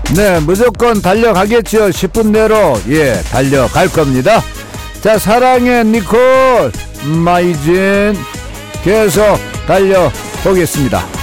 네, 무조건 달려가겠죠. 10분 내로. 예, 달려갈 겁니다. 자, 사랑해 니콜 마이진 계속 달려보겠습니다.